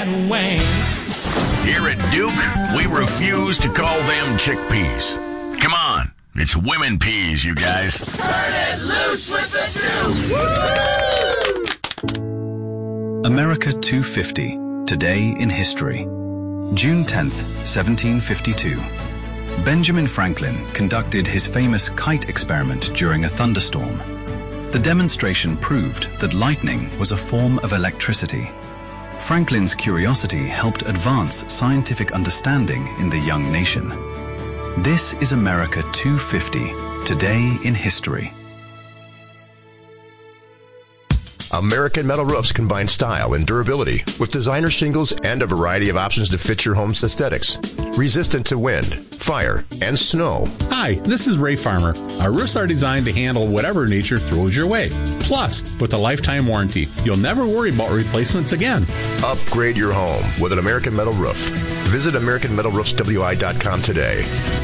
that wang. Here at Duke, we refuse to call them chickpeas. Come on, it's women peas, you guys. Turn it loose with the Duke. America 250, Today in History. June 10th, 1752. Benjamin Franklin conducted his famous kite experiment during a thunderstorm. The demonstration proved that lightning was a form of electricity. Franklin's curiosity helped advance scientific understanding in the young nation. This is America 250, Today in History. American Metal Roofs combine style and durability with designer shingles and a variety of options to fit your home's aesthetics. Resistant to wind, fire, and snow. Hi, this is Ray Farmer. Our roofs are designed to handle whatever nature throws your way. Plus, with a lifetime warranty, you'll never worry about replacements again. Upgrade your home with an American Metal Roof. Visit AmericanMetalRoofsWI.com today.